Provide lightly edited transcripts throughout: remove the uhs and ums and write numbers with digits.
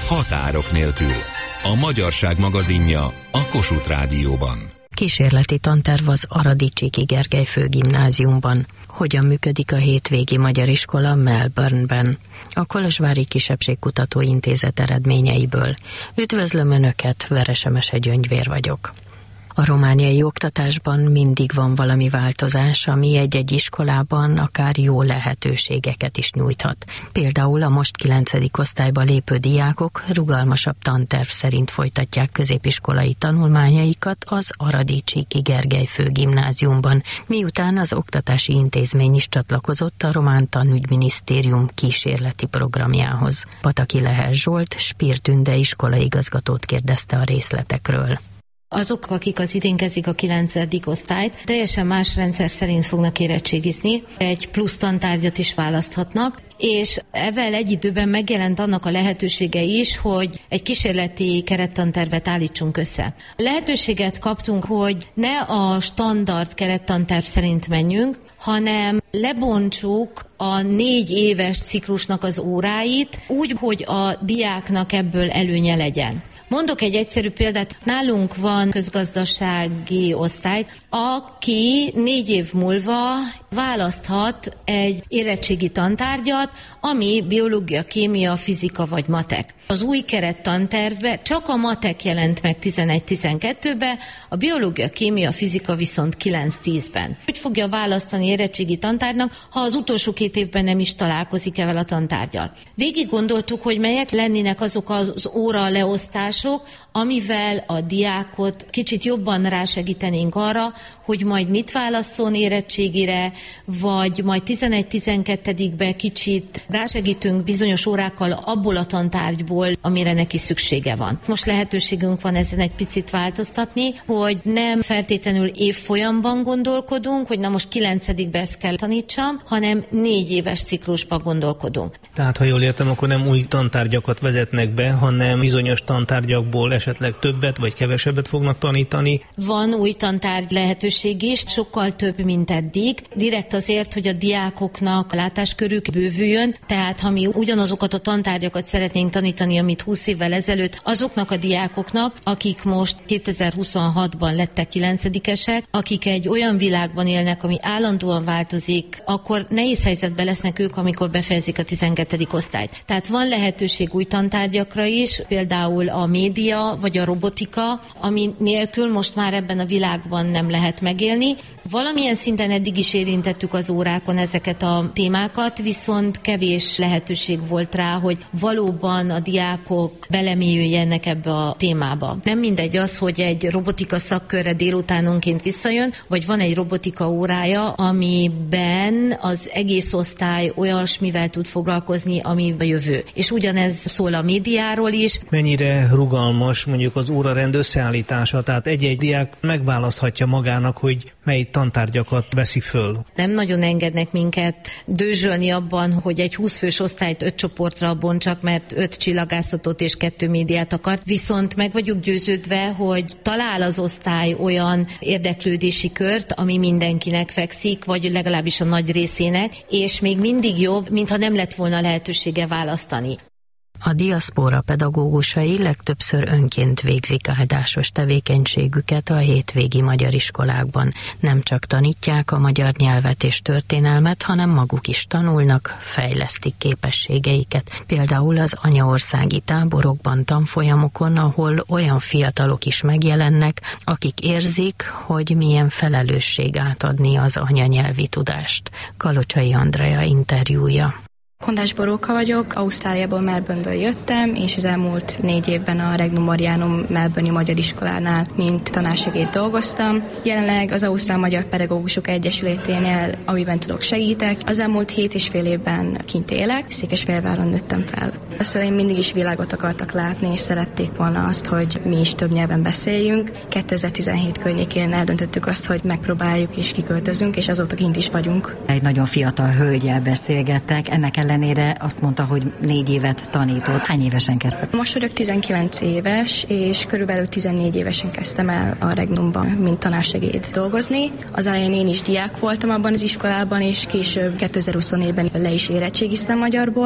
Határok nélkül. A Magyarság magazinja a Kossuth Rádióban. Kísérleti tanterv az Aradi Csíki Gergely Főgimnáziumban. Hogyan működik a hétvégi magyar iskola Melbourneben? A Kolozsvári Kisebbségkutató Intézet eredményeiből. Üdvözlöm Önöket, Veresemese Gyöngyvér vagyok. A romániai oktatásban mindig van valami változás, ami egy-egy iskolában akár jó lehetőségeket is nyújthat. Például a most 9. osztályba lépő diákok rugalmasabb tanterv szerint folytatják középiskolai tanulmányaikat az Aradi Csíki Gergely Főgimnáziumban, miután az oktatási intézmény is csatlakozott a román tanügyminisztérium kísérleti programjához. Pataki Lehel Zsolt, Spír Tünde iskolaigazgatót kérdezte a részletekről. Azok, akik az idén kezdik a 9. osztályt, teljesen más rendszer szerint fognak érettségizni, egy plusz tantárgyat is választhatnak, és ezzel egy időben megjelent annak a lehetősége is, hogy egy kísérleti kerettantervet állítsunk össze. Lehetőséget kaptunk, hogy ne a standard kerettanterv szerint menjünk, hanem lebontsuk a 4 éves ciklusnak az óráit úgy, hogy a diáknak ebből előnye legyen. Mondok egy egyszerű példát. Nálunk van közgazdasági osztály, aki 4 év múlva választhat egy érettségi tantárgyat, ami biológia, kémia, fizika vagy matek. Az új kerettantervbe csak a matek jelent meg 11-12-be, a biológia, kémia, fizika viszont 9-10-ben. Úgy fogja választani érettségi tantárgynak, ha az utolsó 2 évben nem is találkozik ezzel a tantárggyal. Végig gondoltuk, hogy melyek lennének azok az óra leosztások, amivel a diákot kicsit jobban rásegítenénk arra, hogy majd mit válasszon érettségire, vagy majd 11-12-be kicsit rásegítünk bizonyos órákkal abból a tantárgyból, amire neki szüksége van. Most lehetőségünk van ezen egy picit változtatni, hogy nem feltétlenül évfolyamban gondolkodunk, hogy na most 9-be ezt kell tanítsam, hanem 4 éves ciklusban gondolkodunk. Tehát, ha jól értem, akkor nem új tantárgyakat vezetnek be, hanem bizonyos tantárgyakból esetleg többet vagy kevesebbet fognak tanítani. Van új tantárgy lehetőség is, sokkal több, mint eddig. Direkt azért, hogy a diákoknak a látáskörük bővüljön, tehát ha mi ugyanazokat a tantárgyakat szeretnénk tanítani, amit 20 évvel ezelőtt, azoknak a diákoknak, akik most 2026-ban lettek 9-esek, akik egy olyan világban élnek, ami állandóan változik, akkor nehéz helyzetben lesznek ők, amikor befejezik a 12. osztályt. Tehát van lehetőség új tantárgyakra is, például a média vagy a robotika, ami nélkül most már ebben a világban nem lehet megélni. Valamilyen szinten eddig is érintettük az órákon ezeket a témákat, viszont kevés lehetőség volt rá, hogy valóban a diákok belemélyüljenek ebbe a témába. Nem mindegy az, hogy egy robotika szakkörre délutánonként visszajön, vagy van egy robotika órája, amiben az egész osztály olyasmivel tud foglalkozni, ami a jövő. És ugyanez szól a médiáról is. Mennyire rugalmas mondjuk az órarend összeállítása, tehát egy-egy diák megválaszthatja magának, hogy mely tantárgyakat veszi föl. Nem nagyon engednek minket dőzsölni abban, hogy egy 20 fős osztályt 5 csoportra bontsak, mert 5 csillagászatot és 2 médiát akar. Viszont meg vagyunk győződve, hogy talál az osztály olyan érdeklődési kört, ami mindenkinek fekszik, vagy legalábbis a nagy részének, és még mindig jobb, mintha nem lett volna lehetősége választani. A diaszpóra pedagógusai legtöbbször önként végzik áldásos tevékenységüket a hétvégi magyar iskolákban. Nem csak tanítják a magyar nyelvet és történelmet, hanem maguk is tanulnak, fejlesztik képességeiket. Például az anyaországi táborokban, tanfolyamokon, ahol olyan fiatalok is megjelennek, akik érzik, hogy milyen felelősség átadni az anyanyelvi tudást. Kalocsai Andrea interjúja. Kondás Boróka vagyok, Ausztráliából, Melbourneből jöttem, és az elmúlt 4 évben a Regnum Marianum Melbourne-i Magyar Iskolánál, mint tanársegéd dolgoztam. Jelenleg az Ausztrál Magyar Pedagógusok Egyesületénél, amiben tudok segítek. Az elmúlt 7,5 évben kint élek, Székesfehérváron nőttem fel. Aztán én mindig is világot akartak látni, és szerették volna azt, hogy mi is több nyelven beszéljünk. 2017 környékén eldöntöttük azt, hogy megpróbáljuk és kiköltözünk, és azóta kint is vagyunk. Egy nagyon fiatal hölggyel beszélgettek, ennek ellenére azt mondta, hogy 4 évet tanított. Hány évesen kezdte? Most vagyok 19 éves, és körülbelül 14 évesen kezdtem el a Regnumban, mint tanársegéd dolgozni. Az elején én is diák voltam abban az iskolában, és később 2024-ben le is érettségiztem magyarból.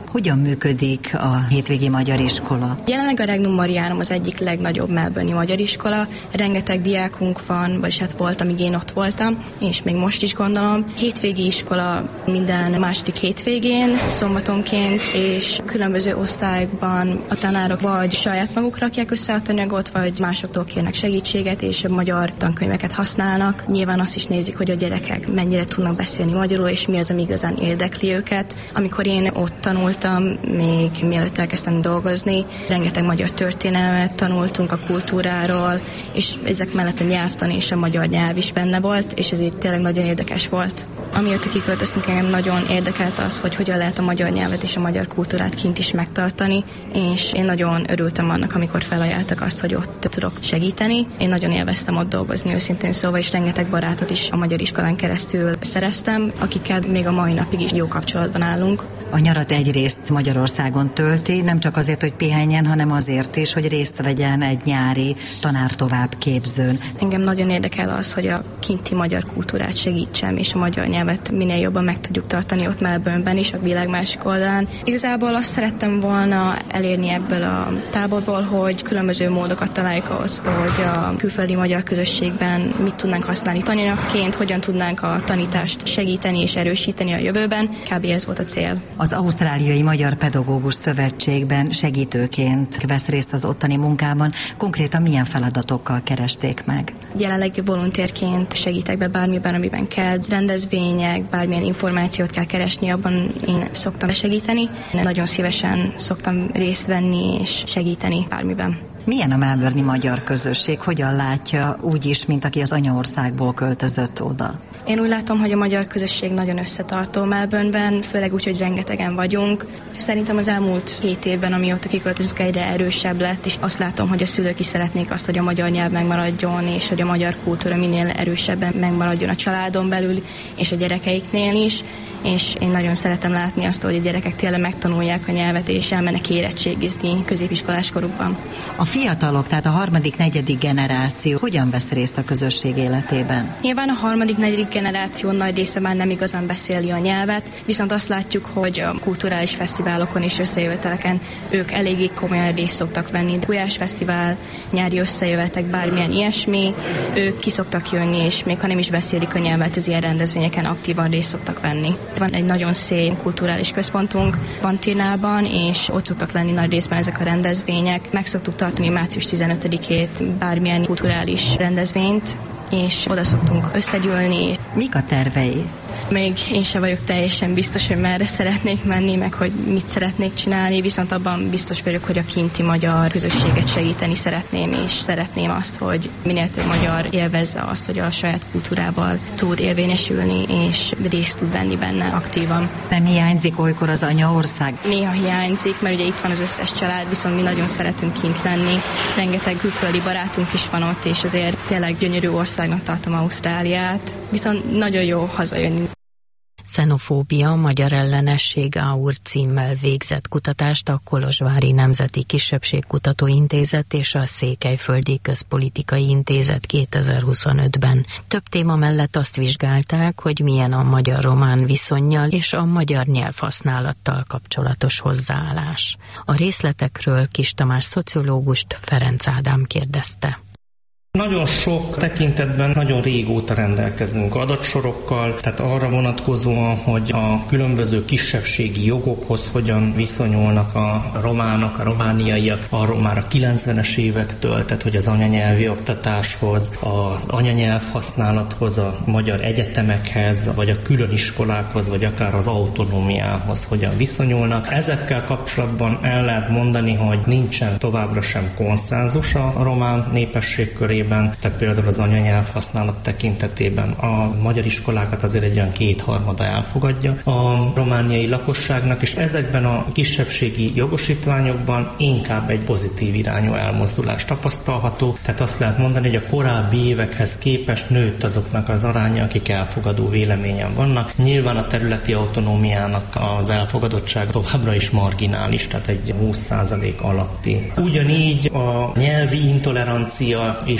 Hogyan működik a hétvégi magyar iskola? Jelenleg a Regnum Marianum az egyik legnagyobb melbourne-i magyar iskola. Rengeteg diákunk van, vagyis hát volt, amíg én ott voltam, és még most is gondolom. Hétvégi iskola minden második hétvégén, szombatonként, és különböző osztályokban a tanárok vagy saját maguk rakják össze a tananyagot, vagy másoktól kérnek segítséget, és magyar tankönyveket használnak. Nyilván azt is nézik, hogy a gyerekek mennyire tudnak beszélni magyarul, és mi az, ami igazán érdekli őket. Amikor én ott tanultam, még mielőtt elkezdtem dolgozni, rengeteg magyar történelmet tanultunk a kultúráról, és ezek mellett a nyelvtan és a magyar nyelv is benne volt, és ez így tényleg nagyon érdekes volt. Amióta kiköltöztünk, engem nagyon érdekelt az, hogy hogyan lehet a magyar nyelvet és a magyar kultúrát kint is megtartani, és én nagyon örültem annak, amikor felajánlottak azt, hogy ott tudok segíteni. Én nagyon élveztem ott dolgozni, őszintén szóval, és rengeteg barátot is a magyar iskolán keresztül szereztem, akikkel még a mai napig is jó kapcsolatban állunk. A nyarat egyrészt Magyarországon tölti, nem csak azért, hogy pihenjen, hanem azért is, hogy részt vegyen egy nyári tanártovábbképzőn. Engem nagyon érdekel az, hogy a kinti magyar kultúrát segítsem, és a magyar nyelvet minél jobban meg tudjuk tartani ott Melbourneben is, a világ másik oldalán. Igazából azt szerettem volna elérni ebből a táborból, hogy különböző módokat találjuk ahhoz, hogy a külföldi magyar közösségben mit tudnánk használni tananyagként, hogyan tudnánk a tanítást segíteni és erősíteni a jövőben. Kb. Ez volt a cél. Az Ausztráliai Magyar Pedagógus Szövetségben segítőként vesz részt az ottani munkában. Konkrétan milyen feladatokkal keresték meg? Jelenleg volontérként segítek be bármiben, amiben kell. Rendezvények, bármilyen információt kell keresni, abban én szoktam segíteni. Nagyon szívesen szoktam részt venni és segíteni bármiben. Milyen a melbourne-i magyar közösség? Hogyan látja úgy is, mint aki az anyaországból költözött oda? Én úgy látom, hogy a magyar közösség nagyon összetartó Melbourneben, főleg úgy, hogy rengetegen vagyunk. Szerintem az elmúlt 7 évben, amióta kiköltözünk, egyre erősebb lett, és azt látom, hogy a szülők is szeretnék azt, hogy a magyar nyelv megmaradjon, és hogy a magyar kultúra minél erősebben megmaradjon a családon belül, és a gyerekeiknél is. És én nagyon szeretem látni azt, hogy a gyerekek tényleg megtanulják a nyelvet, és elmennek érettségizni középiskolás korukban. A fiatalok, tehát a 3.-4. generáció hogyan vesz részt a közösség életében? Nyilván a 3.-4. generáció nagy része már nem igazán beszéli a nyelvet, viszont azt látjuk, hogy a kulturális fesztiválokon és összejöveteleken ők eléggé komolyan részt szoktak venni. Gulyás fesztivál, nyári összejövetek, bármilyen ilyesmi, ők ki szoktak jönni, és még ha nem is beszélik a nyelvet, az ilyen rendezvényeken aktívan részt szoktak venni. Van egy nagyon szép kulturális központunk Vantirnában, és ott szoktak lenni nagy részben ezek a rendezvények. Meg szoktuk tartani március 15-ét bármilyen kulturális rendezvényt, és oda szoktunk összegyűlni. Mik a tervei? Még én sem vagyok teljesen biztos, hogy merre szeretnék menni, meg hogy mit szeretnék csinálni, viszont abban biztos vagyok, hogy a kinti magyar közösséget segíteni szeretném, és szeretném azt, hogy minél több magyar élvezze azt, hogy a saját kultúrával tud érvényesülni, és részt tud venni benne aktívan. Nem hiányzik olykor az anyaország? Néha hiányzik, mert ugye itt van az összes család, viszont mi nagyon szeretünk kint lenni. Rengeteg külföldi barátunk is van ott, és azért tényleg gyönyörű országnak tartom Ausztráliát, viszont nagyon jó hazajönni. Xenofóbia, magyar ellenesség AUR címmel végzett kutatást a Kolozsvári Nemzeti Kisebbségkutató Intézet és a Székelyföldi Közpolitikai Intézet 2025-ben. Több téma mellett azt vizsgálták, hogy milyen a magyar-román viszonnyal és a magyar nyelvhasználattal kapcsolatos hozzáállás. A részletekről Kis Tamás szociológust Ferenc Ádám kérdezte. Nagyon sok tekintetben nagyon régóta rendelkezünk adatsorokkal, tehát arra vonatkozóan, hogy a különböző kisebbségi jogokhoz hogyan viszonyulnak a románok, a romániaiak, arról már a 90-es évektől, tehát hogy az anyanyelvi oktatáshoz, az anyanyelv használathoz, a magyar egyetemekhez, vagy a külön iskolákhoz, vagy akár az autonómiához hogyan viszonyulnak. Ezekkel kapcsolatban el lehet mondani, hogy nincsen továbbra sem konszenzus a román népesség körében, tehát például az anyanyelv használat tekintetében a magyar iskolákat azért egy olyan 2/3 elfogadja a romániai lakosságnak, és ezekben a kisebbségi jogosítványokban inkább egy pozitív irányú elmozdulás tapasztalható. Tehát azt lehet mondani, hogy a korábbi évekhez képest nőtt azoknak az aránya, akik elfogadó véleményen vannak. Nyilván a területi autonómiának az elfogadottság továbbra is marginális, tehát egy 20% alatti. Ugyanígy a nyelvi intolerancia is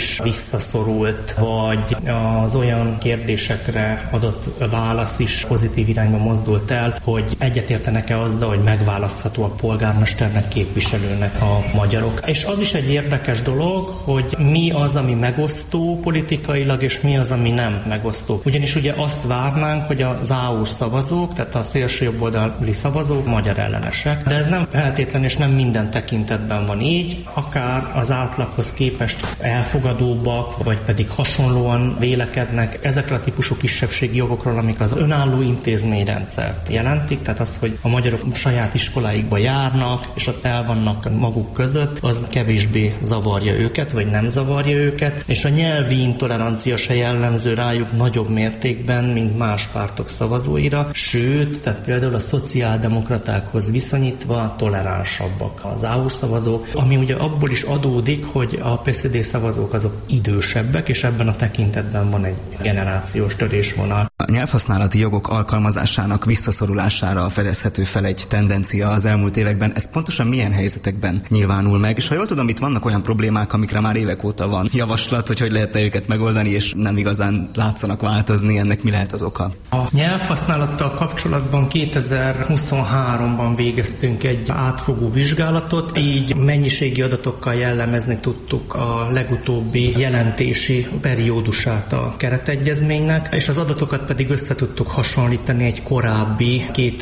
is visszaszorult, vagy az olyan kérdésekre adott válasz is pozitív irányba mozdult el, hogy egyetértenek-e azzal, hogy megválasztható a polgármesternek, képviselőnek a magyarok. És az is egy érdekes dolog, hogy mi az, ami megosztó politikailag, és mi az, ami nem megosztó. Ugyanis ugye azt várnánk, hogy az AUR szavazók, tehát a szélső jobboldali szavazók magyar ellenesek, de ez nem feltétlen és nem minden tekintetben van így, akár az átlaghoz képest elfogadóbbak, vagy pedig hasonlóan vélekednek ezekre a típusú kisebbségi jogokról, amik az önálló intézményrendszert jelentik, tehát az, hogy a magyarok saját iskoláikba járnak, és ott el vannak maguk között, az kevésbé zavarja őket, vagy nem zavarja őket, és a nyelvi intolerancia se jellemző rájuk nagyobb mértékben, mint más pártok szavazóira, sőt, tehát például a szociáldemokratákhoz viszonyítva toleránsabbak az AUR szavazók, ami ugye abból is adódik, hogy a PSD szavazók azok idősebbek, és ebben a tekintetben van egy generációs törésvonal. A nyelvhasználati jogok alkalmazásának visszaszorulására fedezhető fel egy tendencia az elmúlt években. Ez pontosan milyen helyzetekben nyilvánul meg? És ha jól tudom, itt vannak olyan problémák, amikre már évek óta van javaslat, hogy lehetne őket megoldani, és nem igazán látszanak változni. Ennek mi lehet az oka? A nyelvhasználattal kapcsolatban 2023-ban végeztünk egy átfogó vizsgálatot, így mennyiségi adatokkal jellemezni tudtuk a legutóbbi jelentési periódusát a keretegyezménynek, és az adatokat pedig össze tudtuk hasonlítani egy korábbi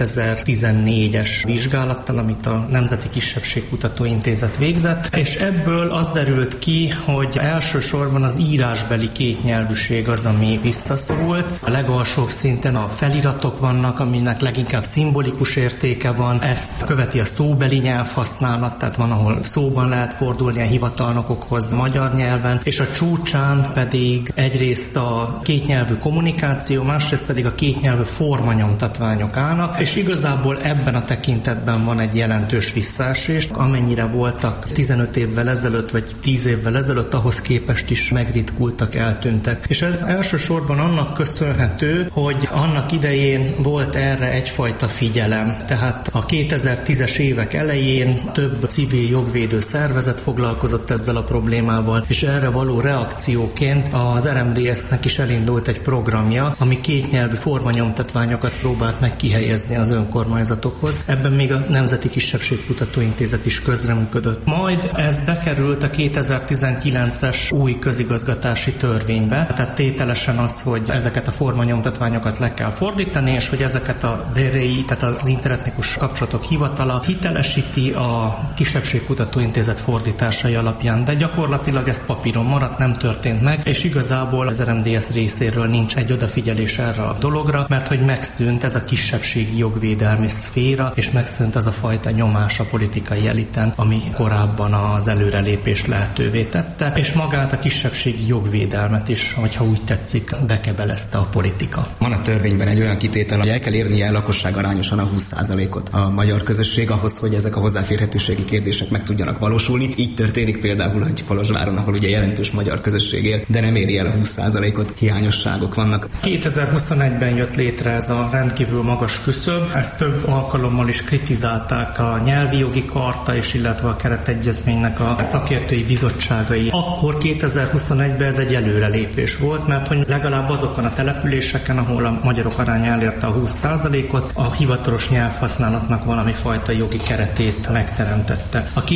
2014-es vizsgálattal, amit a Nemzeti Kisebbségkutató Intézet végzett, és ebből az derült ki, hogy elsősorban az írásbeli kétnyelvűség az, ami visszaszorult. A legalsóbb szinten a feliratok vannak, aminek leginkább szimbolikus értéke van, ezt követi a szóbeli nyelvhasználat, tehát van, ahol szóban lehet fordulni a hivatalnokokhoz magyar nyelven, és a csúcsán pedig egyrészt a kétnyelvű kommunikáció, másrészt pedig a kétnyelvű formanyomtatványok állnak, és igazából ebben a tekintetben van egy jelentős visszaesés, amennyire voltak 15 évvel ezelőtt, vagy 10 évvel ezelőtt, ahhoz képest is megritkultak, eltűntek. És ez elsősorban annak köszönhető, hogy annak idején volt erre egyfajta figyelem. Tehát a 2010-es évek elején több civil jogvédő szervezet foglalkozott ezzel a problémával, és erre való reakcióként az RMDS-nek is elindult egy programja, ami kétnyelvű formanyomtatványokat próbált meg kihelyezni az önkormányzatokhoz. Ebben még a Nemzeti Kisebbségkutató Intézet is közreműködött. Majd ez bekerült a 2019-es új közigazgatási törvénybe, tehát tételesen az, hogy ezeket a formanyomtatványokat le kell fordítani, és hogy ezeket a DRI, tehát az Interetnikus Kapcsolatok Hivatala hitelesíti a Kisebbségkutató Intézet fordításai alapján, de gyakorlatilag ez papíron maradt, nem történt meg, és igazából az RMDS részéről nincs egy odafigyelés erre a dologra, mert hogy megszűnt ez a kisebbségi jogvédelmi szféra, és megszűnt az a fajta nyomás a politikai eliten, ami korábban az előrelépés lehetővé tette, és magát a kisebbségi jogvédelmet is, hogyha úgy tetszik, bekebelezte a politika. Van a törvényben egy olyan kitétel, hogy el kell érnie a lakosság arányosan a 20%-ot a magyar közösség ahhoz, hogy ezek a hozzáférhetőségi kérdések meg tudjanak valósulni. Így történik például, hogy Kolozsváron, ahol ugye jelentős magyar közösség él, de nem éri el a 20%-ot, hiányosságok vannak. 2021-ben jött létre ez a rendkívül magas küszöb, ezt több alkalommal is kritizálták a nyelvi jogi karta és illetve a keretegyezménynek a szakértői bizottságai. Akkor 2021-ben ez egy előrelépés volt, mert hogy legalább azokon a településeken, ahol a magyarok aránya elérte a 20%-ot, a hivatalos nyelvhasználatnak valami fajta jogi keretét megteremtette. A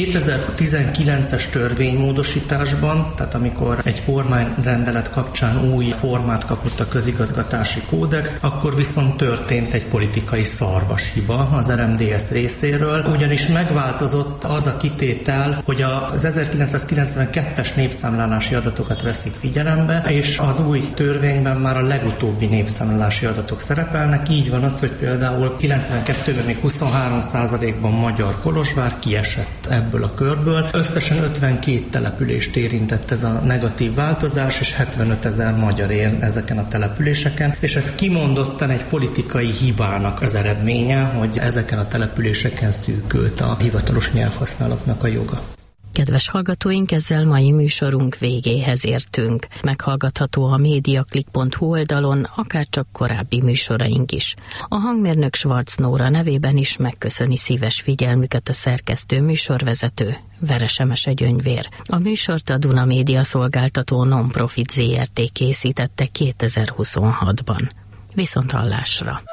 2019-es törvénymódosításban, tehát amikor egy kormányrendelet kapcsán új formát kapott a közigazgatási kódex, akkor viszont történt egy politikai szarvashiba az RMDS részéről, ugyanis megváltozott az a kitétel, hogy az 1992-es népszámlálási adatokat veszik figyelembe, és az új törvényben már a legutóbbi népszámlálási adatok szerepelnek. Így van az, hogy például 92-ben még 23%-ban magyar Kolozsvár kiesett ebből a körből. Összesen 52 települést érintett ez a negatív változás, és 75 000 magyar él ezeken a településeken, és ez kimondottan egy politikai hibának az eredménye, hogy ezeken a településeken szűkült a hivatalos nyelvhasználatnak a joga. Kedves hallgatóink, ezzel mai műsorunk végéhez értünk. Meghallgatható a mediaclick.hu oldalon, akárcsak korábbi műsoraink is. A hangmérnök Schwarz Nóra nevében is megköszöni szíves figyelmüket a szerkesztő műsorvezető, Veresemese Gyöngyvér. A műsort a Duna Média Szolgáltató Non-Profit Zrt. Készítette 2026-ban. Viszonthallásra!